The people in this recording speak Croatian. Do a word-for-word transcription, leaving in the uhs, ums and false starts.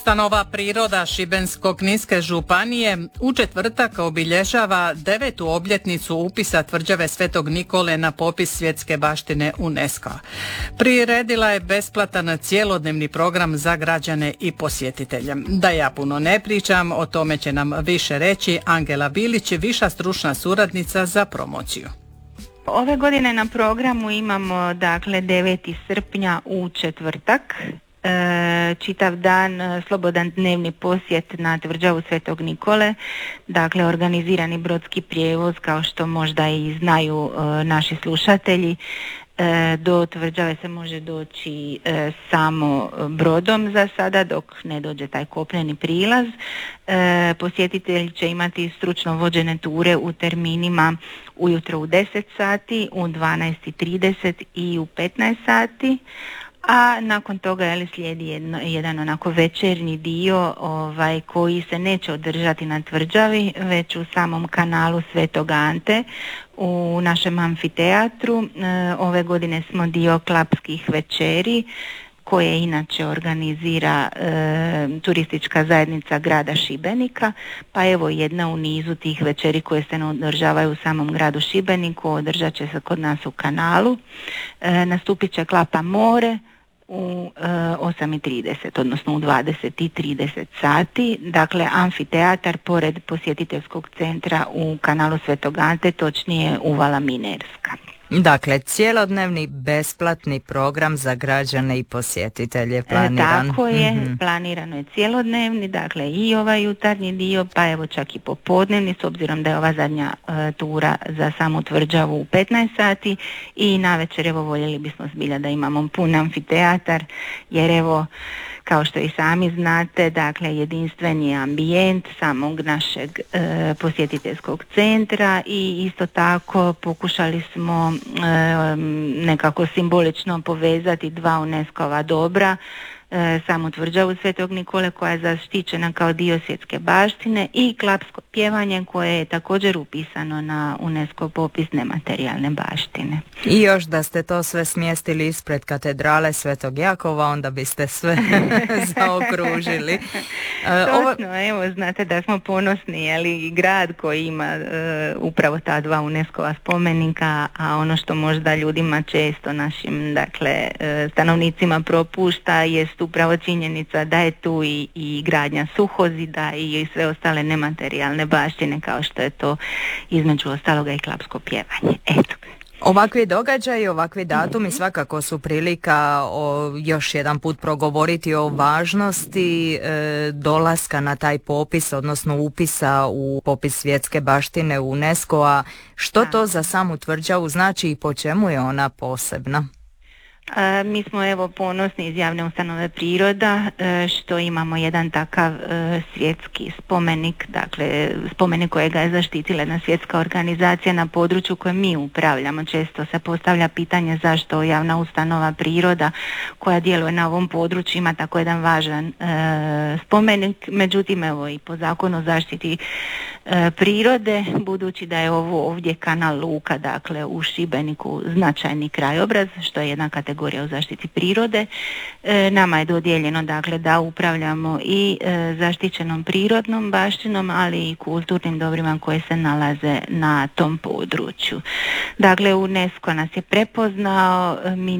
Stanova priroda Šibensko-kninske županije u četvrtak obilježava devetu obljetnicu upisa tvrđave Svetog Nikole na popis svjetske baštine UNESCO-a. Priredila je besplatan cjelodnevni program za građane i posjetitelje. Da ja puno ne pričam, o tome će nam više reći Angela Bilić, viša stručna suradnica za promociju. Ove godine na programu imamo dakle deveti srpnja u četvrtak. E, čitav dan e, slobodan dnevni posjet na tvrđavu Svetog Nikole, dakle organizirani brodski prijevoz kao što možda i znaju e, naši slušatelji. E, do tvrđave se može doći e, samo brodom za sada dok ne dođe taj kopneni prilaz. E, posjetitelji će imati stručno vođene ture u terminima ujutro u deset sati, u dvanaest i trideset i u petnaest sati. A nakon toga je li slijedi jedno, jedan onako večernji dio ovaj, koji se neće održati na tvrđavi već u samom kanalu Svetog Ante u našem amfiteatru. E, ove godine smo dio klapskih večeri koje inače organizira e, turistička zajednica grada Šibenika, pa evo jedna u nizu tih večeri koje se ne održavaju u samom gradu Šibeniku, održat će se kod nas u kanalu. E, nastupit će Klapa more u e, osam i trideset, odnosno u dvadeset i trideset sati. Dakle, amfiteatar pored posjetiteljskog centra u kanalu Svetog Ante, točnije Uvala Minerska. Dakle, cjelodnevni besplatni program za građane i posjetitelje planiran. E, tako je, mm-hmm. planirano je cjelodnevni, dakle i ovaj jutarnji dio, pa evo čak i popodnevni, s obzirom da je ova zadnja e, tura za samu tvrđavu u petnaest sati i navečer evo voljeli bismo zbilja da imamo pun amfiteatar, jer evo kao što i sami znate, dakle jedinstveni ambijent samog našeg e, posjetiteljskog centra i isto tako pokušali smo e, nekako simbolično povezati dva UNESCO-ova dobra, e, samu tvrđavu Svetog Nikole koja je zaštićena kao dio svjetske baštine i klapsko pjevanje koje je također upisano na UNESCO popis nematerijalne baštine. I još da ste to sve smjestili ispred katedrale Svetog Jakova, onda biste sve zaokružili. Točno, Ovo... evo znate da smo ponosni, ali i grad koji ima uh, upravo ta dva UNESCO-va spomenika, a ono što možda ljudima često našim dakle uh, stanovnicima propušta jest upravo činjenica da je tu i, i gradnja suhozida i sve ostale nematerijalne baštine kao što je to između ostaloga i klapsko pjevanje. Eto. Ovakvi događaji, ovakvi datumi svakako su prilika o, još jedan put progovoriti o važnosti e, dolaska na taj popis, odnosno upisa u popis svjetske baštine UNESCO-a. Što to za samu tvrđavu znači i po čemu je ona posebna? E, mi smo evo ponosni iz javne ustanove priroda e, što imamo jedan takav e, svjetski spomenik, dakle spomenik kojega je zaštitila jedna svjetska organizacija na području kojem mi upravljamo. Često se postavlja pitanje zašto javna ustanova priroda koja djeluje na ovom području ima tako jedan važan e, spomenik, međutim evo i po zakonu o zaštiti e, prirode, budući da je ovo ovdje kanal luka, dakle u Šibeniku značajni krajobraz, što je jedna kategorija u zaštiti prirode. E, nama je dodijeljeno dakle da upravljamo i e, zaštićenom prirodnom baštinom, ali i kulturnim dobrima koje se nalaze na tom području. Dakle, UNESCO nas je prepoznao, mi